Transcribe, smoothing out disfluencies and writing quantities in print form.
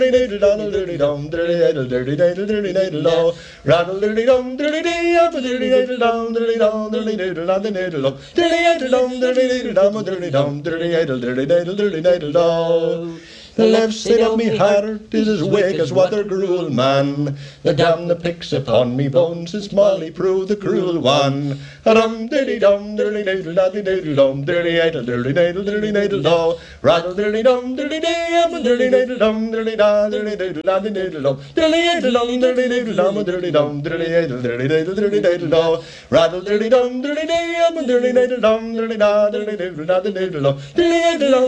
diddle dum dirty dum dirty diddle dirty diddle dirty diddle do. Rattle dirty dum dirty dee up a dirty diddle dum dirty dum dirty diddle dum dirty diddle dum dirty diddle dum dirty diddle dum dirty dum dirty diddle dirty diddle dirty diddle do. The left side of me heart is as weak as water gruel, man. The dam that picks upon me bones is Molly Prue, the cruel one. A dum dirty dum dirty diddle dirty diddle dum dirty diddle dirty diddle dirty diddle do. Rattle dirty dum dirty day up a dirty diddle dum dirty da dirty diddle dirty diddle dum dirty diddle dum dirty diddle dum dirty dum dirty diddle dirty diddle dirty diddle do. Rattle dirty dum dirty day up a dirty diddle dum dirty da dirty diddle dirty diddle dum dirty diddle dum